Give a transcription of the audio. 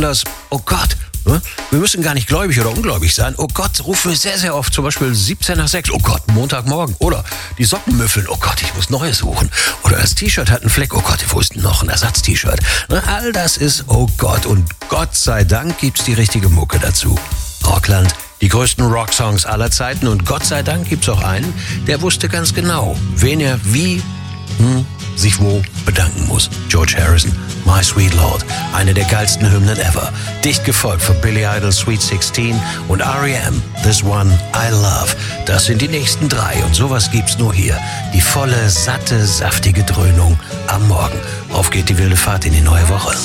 das, oh Gott, wir müssen gar nicht gläubig oder ungläubig sein. Oh Gott, rufen wir sehr, sehr oft, zum Beispiel 17 nach 6. Oh Gott, Montagmorgen. Oder die Socken müffeln. Oh Gott, ich muss Neues suchen. Oder das T-Shirt hat einen Fleck. Oh Gott, wo ist denn noch ein Ersatz-T-Shirt? All das ist oh Gott. Und Gott sei Dank gibt's die richtige Mucke dazu. Rockland, die größten Rocksongs aller Zeiten. Und Gott sei Dank gibt's auch einen, der wusste ganz genau, wen er wie sich wo bedanken muss. George Harrison, My Sweet Lord, eine der geilsten Hymnen ever. Dicht gefolgt von Billy Idol, Sweet 16 und R.E.M., This One I Love. Das sind die nächsten 3 und sowas gibt's nur hier. Die volle, satte, saftige Dröhnung am Morgen. Auf geht die wilde Fahrt in die neue Woche.